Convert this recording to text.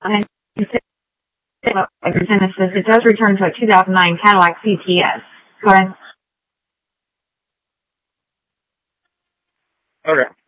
And Genesis, it does return to a 2009 Cadillac CTS. Go ahead. Okay.